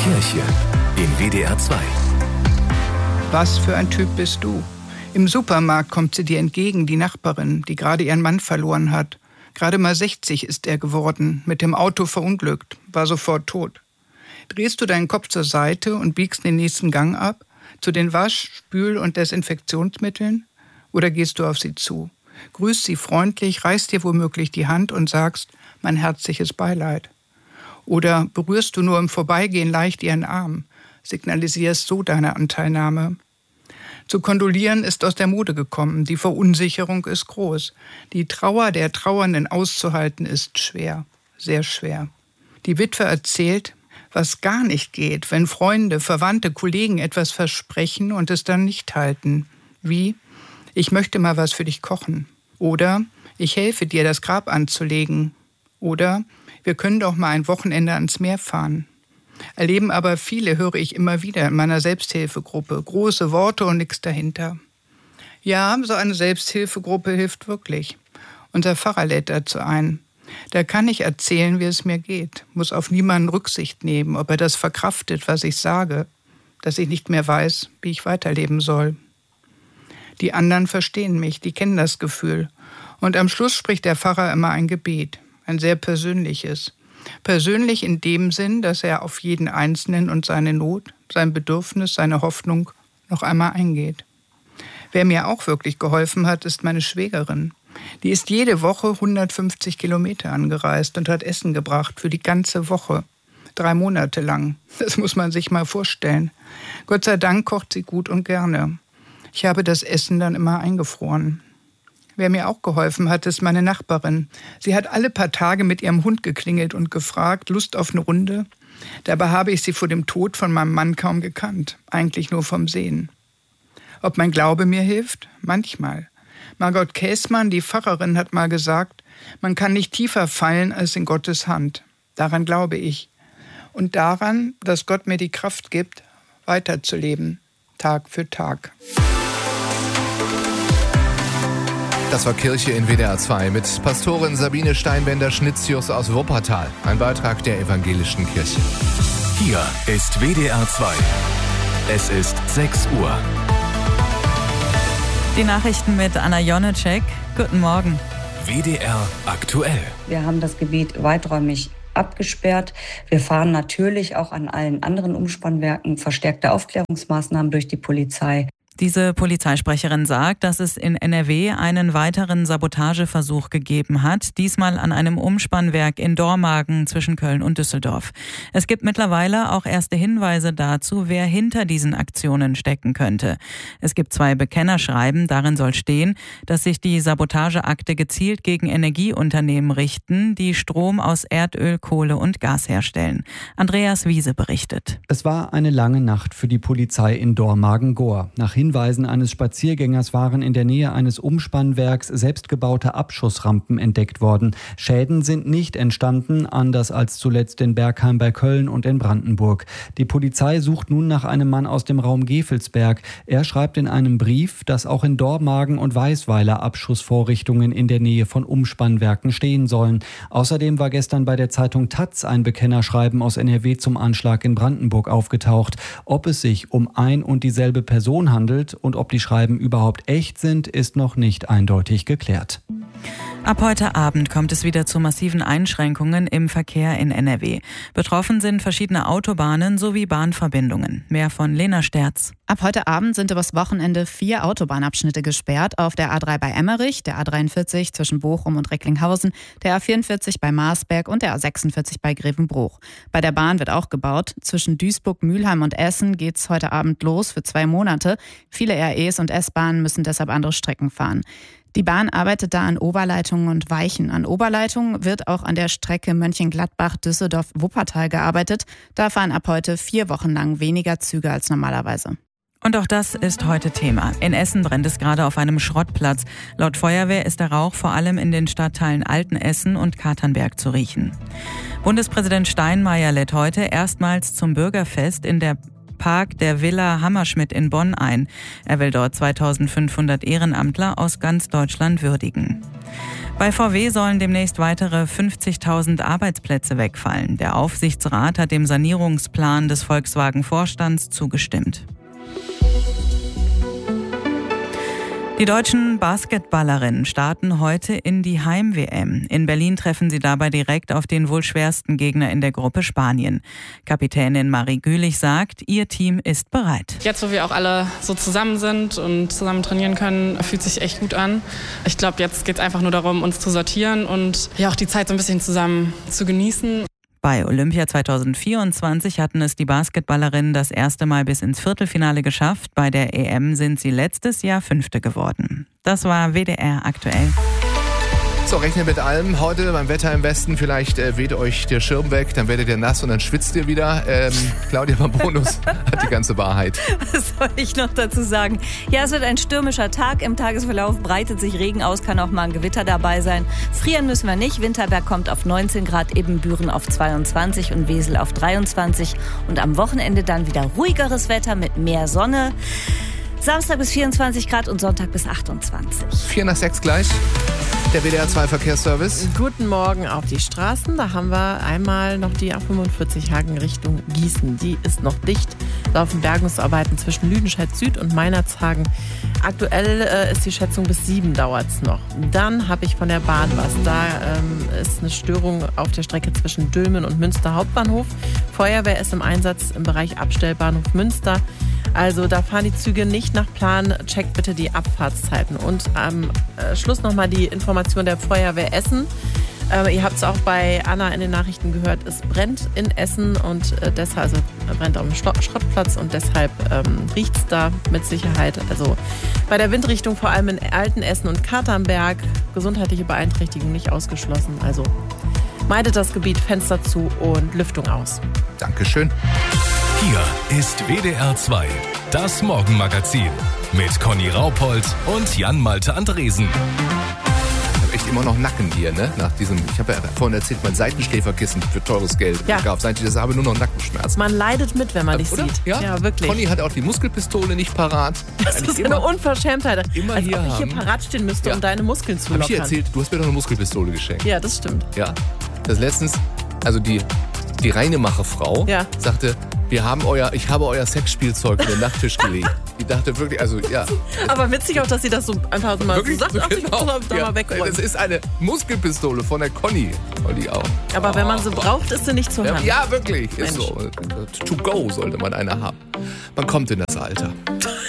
Kirche in WDR 2. Was für ein Typ bist du? Im Supermarkt kommt sie dir entgegen, die Nachbarin, die gerade ihren Mann verloren hat. Gerade mal 60 ist er geworden, mit dem Auto verunglückt, war sofort tot. Drehst du deinen Kopf zur Seite und biegst den nächsten Gang ab, zu den Wasch-, Spül- und Desinfektionsmitteln? Oder gehst du auf sie zu, grüßt sie freundlich, reichst dir womöglich die Hand und sagst, mein herzliches Beileid? Oder berührst du nur im Vorbeigehen leicht ihren Arm, signalisierst so deine Anteilnahme? Zu kondolieren ist aus der Mode gekommen, die Verunsicherung ist groß. Die Trauer der Trauernden auszuhalten ist schwer, sehr schwer. Die Witwe erzählt, was gar nicht geht, wenn Freunde, Verwandte, Kollegen etwas versprechen und es dann nicht halten. Wie, ich möchte mal was für dich kochen. Oder, ich helfe dir, das Grab anzulegen. Oder, wir können doch mal ein Wochenende ans Meer fahren. Erleben aber viele, höre ich immer wieder in meiner Selbsthilfegruppe. Große Worte und nichts dahinter. Ja, so eine Selbsthilfegruppe hilft wirklich. Unser Pfarrer lädt dazu ein. Da kann ich erzählen, wie es mir geht, muss auf niemanden Rücksicht nehmen, ob er das verkraftet, was ich sage, dass ich nicht mehr weiß, wie ich weiterleben soll. Die anderen verstehen mich, die kennen das Gefühl. Und am Schluss spricht der Pfarrer immer ein Gebet, ein sehr persönliches. Persönlich in dem Sinn, dass er auf jeden Einzelnen und seine Not, sein Bedürfnis, seine Hoffnung noch einmal eingeht. Wer mir auch wirklich geholfen hat, ist meine Schwägerin. Die ist jede Woche 150 Kilometer angereist und hat Essen gebracht für die ganze Woche. 3 Monate lang. Das muss man sich mal vorstellen. Gott sei Dank kocht sie gut und gerne. Ich habe das Essen dann immer eingefroren. Wer mir auch geholfen hat, ist meine Nachbarin. Sie hat alle paar Tage mit ihrem Hund geklingelt und gefragt, Lust auf eine Runde? Dabei habe ich sie vor dem Tod von meinem Mann kaum gekannt, eigentlich nur vom Sehen. Ob mein Glaube mir hilft? Manchmal. Margot Käßmann, die Pfarrerin, hat mal gesagt, man kann nicht tiefer fallen als in Gottes Hand. Daran glaube ich. Und daran, dass Gott mir die Kraft gibt, weiterzuleben, Tag für Tag. Das war Kirche in WDR 2 mit Pastorin Sabine Steinbender-Schnitzius aus Wuppertal. Ein Beitrag der Evangelischen Kirche. Hier ist WDR 2. Es ist 6 Uhr. Die Nachrichten mit Anna Jonecek. Guten Morgen. WDR aktuell. Wir haben das Gebiet weiträumig abgesperrt. Wir fahren natürlich auch an allen anderen Umspannwerken verstärkte Aufklärungsmaßnahmen durch die Polizei. Diese Polizeisprecherin sagt, dass es in NRW einen weiteren Sabotageversuch gegeben hat, diesmal an einem Umspannwerk in Dormagen zwischen Köln und Düsseldorf. Es gibt mittlerweile auch erste Hinweise dazu, wer hinter diesen Aktionen stecken könnte. Es gibt 2 Bekennerschreiben, darin soll stehen, dass sich die Sabotageakte gezielt gegen Energieunternehmen richten, die Strom aus Erdöl, Kohle und Gas herstellen. Andreas Wiese berichtet. Es war eine lange Nacht für die Polizei in Dormagen-Gohr. Nach Hinweisen eines Spaziergängers waren in der Nähe eines Umspannwerks selbstgebaute Abschussrampen entdeckt worden. Schäden sind nicht entstanden, anders als zuletzt in Bergheim bei Köln und in Brandenburg. Die Polizei sucht nun nach einem Mann aus dem Raum Gevelsberg. Er schreibt in einem Brief, dass auch in Dormagen und Weisweiler Abschussvorrichtungen in der Nähe von Umspannwerken stehen sollen. Außerdem war gestern bei der Zeitung taz ein Bekennerschreiben aus NRW zum Anschlag in Brandenburg aufgetaucht. Ob es sich um ein und dieselbe Person handelt und ob die Schreiben überhaupt echt sind, ist noch nicht eindeutig geklärt. Ab heute Abend kommt es wieder zu massiven Einschränkungen im Verkehr in NRW. Betroffen sind verschiedene Autobahnen sowie Bahnverbindungen. Mehr von Lena Sterz. Ab heute Abend sind übers Wochenende 4 Autobahnabschnitte gesperrt. Auf der A3 bei Emmerich, der A43 zwischen Bochum und Recklinghausen, der A44 bei Marsberg und der A46 bei Grevenbruch. Bei der Bahn wird auch gebaut. Zwischen Duisburg, Mülheim und Essen geht's heute Abend los für 2 Monate. Viele REs und S-Bahnen müssen deshalb andere Strecken fahren. Die Bahn arbeitet da an Oberleitungen und Weichen. An Oberleitungen wird auch an der Strecke Mönchengladbach-Düsseldorf-Wuppertal gearbeitet. Da fahren ab heute 4 Wochen lang weniger Züge als normalerweise. Und auch das ist heute Thema. In Essen brennt es gerade auf einem Schrottplatz. Laut Feuerwehr ist der Rauch vor allem in den Stadtteilen Altenessen und Katernberg zu riechen. Bundespräsident Steinmeier lädt heute erstmals zum Bürgerfest in der Park der Villa Hammerschmidt in Bonn ein. Er will dort 2500 Ehrenamtler aus ganz Deutschland würdigen. Bei VW sollen demnächst weitere 50.000 Arbeitsplätze wegfallen. Der Aufsichtsrat hat dem Sanierungsplan des Volkswagen-Vorstands zugestimmt. Die deutschen Basketballerinnen starten heute in die Heim-WM. In Berlin treffen sie dabei direkt auf den wohl schwersten Gegner in der Gruppe, Spanien. Kapitänin Marie Gülich sagt, ihr Team ist bereit. Jetzt, wo wir auch alle so zusammen sind und zusammen trainieren können, fühlt sich echt gut an. Ich glaube, jetzt geht es einfach nur darum, uns zu sortieren und ja auch die Zeit so ein bisschen zusammen zu genießen. Bei Olympia 2024 hatten es die Basketballerinnen das erste Mal bis ins Viertelfinale geschafft. Bei der EM sind sie letztes Jahr 5. geworden. Das war WDR aktuell. So, rechnet mit allem. Heute beim Wetter im Westen, vielleicht weht euch der Schirm weg, dann werdet ihr nass und dann schwitzt ihr wieder. Claudia Bonus hat die ganze Wahrheit. Was soll ich noch dazu sagen? Ja, es wird ein stürmischer Tag. Im Tagesverlauf breitet sich Regen aus, kann auch mal ein Gewitter dabei sein. Frieren müssen wir nicht. Winterberg kommt auf 19 Grad, Ibbenbüren auf 22 und Wesel auf 23. Und am Wochenende dann wieder ruhigeres Wetter mit mehr Sonne. Samstag bis 24 Grad und Sonntag bis 28. 5:45 gleich. Der WDR 2 Verkehrsservice. Guten Morgen auf die Straßen. Da haben wir einmal noch die A45 Hagen Richtung Gießen. Die ist noch dicht. Laufen Bergungsarbeiten zwischen Lüdenscheid Süd und Meinerzhagen. Aktuell ist die Schätzung bis 7 dauert es noch. Dann habe ich von der Bahn was. Da ist eine Störung auf der Strecke zwischen Dülmen und Münster Hauptbahnhof. Feuerwehr ist im Einsatz im Bereich Abstellbahnhof Münster. Also da fahren die Züge nicht nach Plan. Checkt bitte die Abfahrtszeiten. Und am Schluss nochmal die Information der Feuerwehr Essen. Ihr habt es auch bei Anna in den Nachrichten gehört, es brennt in Essen und deshalb, also brennt auf dem Schrottplatz und deshalb riecht es da mit Sicherheit. Also bei der Windrichtung vor allem in Altenessen und Katernberg, gesundheitliche Beeinträchtigung nicht ausgeschlossen. Also meidet das Gebiet, Fenster zu und Lüftung aus. Dankeschön. Hier ist WDR 2, das Morgenmagazin mit Conny Raupold und Jan-Malte Andresen. Ich habe echt immer noch Nacken hier, ne? Nach diesem, ich habe ja vorhin erzählt, mein Seitenschläferkissen für teures Geld gab. Seit ich das habe, nur noch Nackenschmerzen. Man leidet mit, wenn man dich oder? sieht. Ja, wirklich. Conny hat auch die Muskelpistole nicht parat. Das ist eine Unverschämtheit. Immer als hier ob ich hier haben. parat stehen müsste, um deine Muskeln zu lockern. Hab ich dir erzählt, du hast mir doch eine Muskelpistole geschenkt. Ja, das stimmt. Ja. Das letztens, also die Reinemache-Frau sagte, ich habe euer Sexspielzeug in den Nachttisch gelegt. Die dachte wirklich, also ja. Aber witzig auch, dass sie das so einfach so mal wirklich so sagt, ich muss da mal wegräumen. Das ist eine Muskelpistole von der Conny. Conny auch. Aber wenn man sie braucht, ist sie nicht zur Hand. Ja, wirklich. Mensch. Ist so. To go sollte man eine haben. Man kommt in das Alter.